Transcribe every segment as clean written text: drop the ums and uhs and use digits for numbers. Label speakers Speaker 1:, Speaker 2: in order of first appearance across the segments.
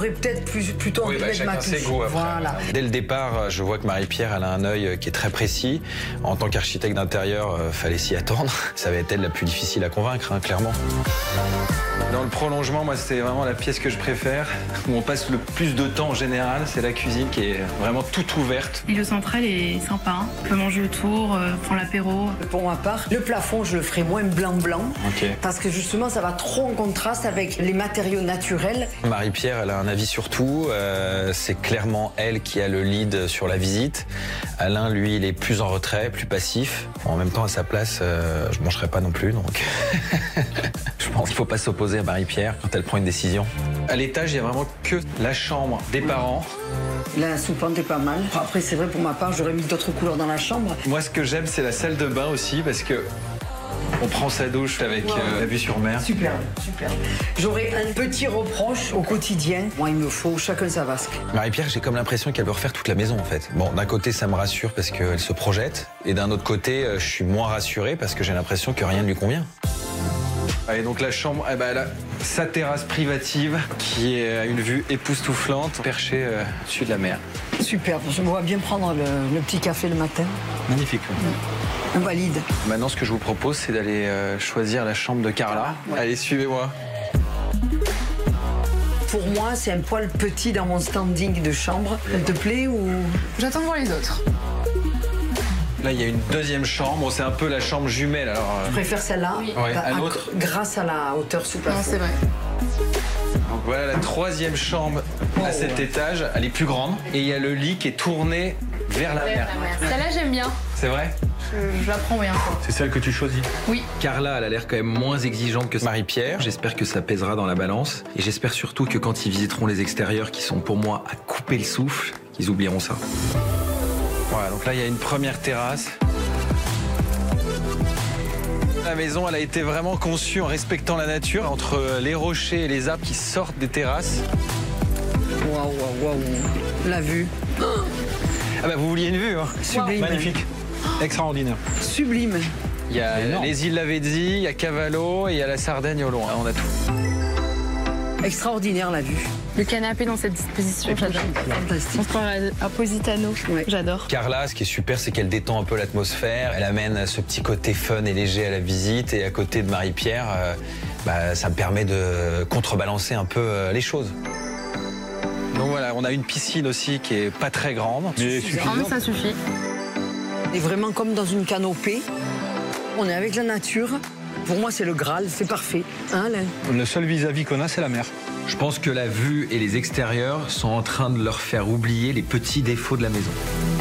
Speaker 1: j'aurais peut-être plutôt envie de mettre ma touche. Voilà.
Speaker 2: Dès le départ, je vois que Marie-Pierre elle a un œil qui est très précis. En tant qu'architecte d'intérieur, fallait s'y attendre. Ça va être elle la plus difficile à convaincre, hein, clairement. Dans le prolongement, moi, c'est vraiment la pièce que je préfère, où on passe le plus de temps en général. C'est la cuisine qui est vraiment toute ouverte.
Speaker 3: Et le central est sympa. On peut manger autour, prendre l'apéro.
Speaker 1: Pour ma part, le plafond, je le ferai moins blanc-blanc.
Speaker 2: Okay.
Speaker 1: Parce que justement, ça va trop en contraste avec les matériaux naturels.
Speaker 2: Marie-Pierre, elle a un avis sur tout. C'est clairement elle qui a le lead sur la visite. Alain, lui, il est plus en retrait, plus passif. En même temps, à sa place, je ne mangerai pas non plus, donc... Je pense qu'il ne faut pas s'opposer à Marie-Pierre quand elle prend une décision. À l'étage, il n'y a vraiment que la chambre des parents.
Speaker 1: La soupente est pas mal. Après, c'est vrai, pour ma part, j'aurais mis d'autres couleurs dans la chambre.
Speaker 2: Moi, ce que j'aime, c'est la salle de bain aussi, parce que on prend sa douche avec la vue sur mer.
Speaker 1: Super, super. J'aurais un petit reproche au quotidien. Moi, il me faut chacun sa vasque.
Speaker 2: Marie-Pierre, j'ai comme l'impression qu'elle veut refaire toute la maison, en fait. Bon, d'un côté, ça me rassure parce qu'elle se projette. Et d'un autre côté, je suis moins rassuré parce que j'ai l'impression que rien ne lui convient. Et donc la chambre, elle a sa terrasse privative qui a une vue époustouflante, perchée au-dessus de la mer.
Speaker 1: Super, je me vois bien prendre le petit café le matin.
Speaker 2: Magnifique.
Speaker 1: On valide.
Speaker 2: Maintenant, ce que je vous propose, c'est d'aller choisir la chambre de Carla. Ouais. Allez, suivez-moi.
Speaker 1: Pour moi, c'est un poil petit dans mon standing de chambre. Elle te plaît ou...
Speaker 3: J'attends de voir les autres.
Speaker 2: Là, il y a une deuxième chambre. C'est un peu la chambre jumelle. Alors,
Speaker 1: Je préfère celle-là,
Speaker 2: oui. À l'autre.
Speaker 1: Grâce à la hauteur sous plafond.
Speaker 3: Non, c'est vrai.
Speaker 2: Donc voilà la troisième chambre à cet étage. Elle est plus grande. Et il y a le lit qui est tourné vers la mer.
Speaker 3: Celle-là, j'aime bien.
Speaker 2: C'est vrai?
Speaker 3: Je la prends bien.
Speaker 4: C'est celle que tu choisis?
Speaker 3: Oui.
Speaker 2: Carla, elle a l'air quand même moins exigeante que Marie-Pierre. J'espère que ça pèsera dans la balance. Et j'espère surtout que quand ils visiteront les extérieurs, qui sont pour moi à couper le souffle, qu'ils oublieront ça. Voilà, donc là, il y a une première terrasse. La maison, elle a été vraiment conçue en respectant la nature, entre les rochers et les arbres qui sortent des terrasses.
Speaker 1: Waouh, waouh, waouh. La vue.
Speaker 2: Ah bah, vous vouliez une vue, hein?
Speaker 1: Sublime.
Speaker 4: Magnifique. Extraordinaire.
Speaker 1: Sublime.
Speaker 2: Il y a les îles Lavezzi, il y a Cavallo et il y a la Sardaigne au loin. On a tout.
Speaker 1: Extraordinaire, la vue.
Speaker 3: Le canapé dans cette disposition, j'adore.
Speaker 1: Fantastique.
Speaker 3: On se prend à Positano,
Speaker 1: Ouais.
Speaker 3: j'adore.
Speaker 2: Carla, ce qui est super, c'est qu'elle détend un peu l'atmosphère. Elle amène ce petit côté fun et léger à la visite. Et à côté de Marie-Pierre, ça me permet de contrebalancer un peu les choses. Donc voilà, on a une piscine aussi qui est pas très grande.
Speaker 4: Mais
Speaker 3: Ah, mais ça suffit.
Speaker 1: On est vraiment comme dans une canopée. On est avec la nature. Pour moi, c'est le Graal, c'est parfait. Hein, Alain?
Speaker 4: le seul vis-à-vis qu'on a, c'est la mer.
Speaker 2: Je pense que la vue et les extérieurs sont en train de leur faire oublier les petits défauts de la maison.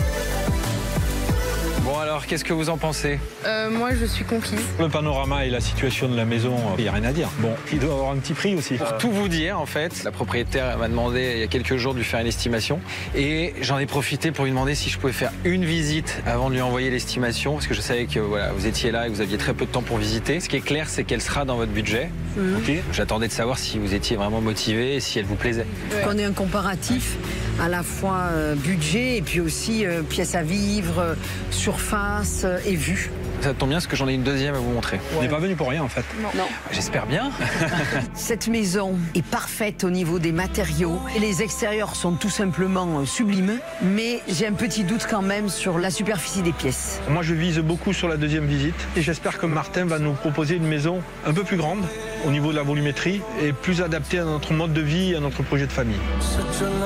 Speaker 2: Bon alors, qu'est-ce que vous en pensez?
Speaker 3: Moi, je suis conquise.
Speaker 4: Le panorama et la situation de la maison, il n'y a rien à dire. Bon, il doit avoir un petit prix aussi.
Speaker 2: Pour tout vous dire, en fait, la propriétaire m'a demandé il y a quelques jours de lui faire une estimation. Et j'en ai profité pour lui demander si je pouvais faire une visite avant de lui envoyer l'estimation. Parce que je savais que voilà, vous étiez là et que vous aviez très peu de temps pour visiter. Ce qui est clair, c'est qu'elle sera dans votre budget.
Speaker 4: Okay.
Speaker 2: J'attendais de savoir si vous étiez vraiment motivé et si elle vous plaisait.
Speaker 1: Qu'on ait un comparatif à la fois budget et puis aussi pièce à vivre, surface et vue.
Speaker 2: Ça tombe bien parce que j'en ai une deuxième à vous montrer.
Speaker 4: On n'est pas venu pour rien, en fait.
Speaker 1: Non.
Speaker 2: J'espère bien.
Speaker 1: Cette maison est parfaite au niveau des matériaux. Et les extérieurs sont tout simplement sublimes. Mais j'ai un petit doute quand même sur la superficie des pièces.
Speaker 4: Moi, je vise beaucoup sur la deuxième visite. Et j'espère que Martin va nous proposer une maison un peu plus grande au niveau de la volumétrie et plus adaptée à notre mode de vie et à notre projet de famille.